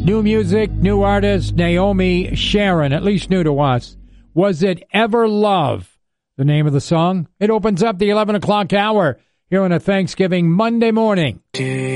New music, new artist, Naomi Sharon, at least new to us. Was It Ever Love? The name of the song. It opens up the 11 o'clock hour here on a Thanksgiving Monday morning.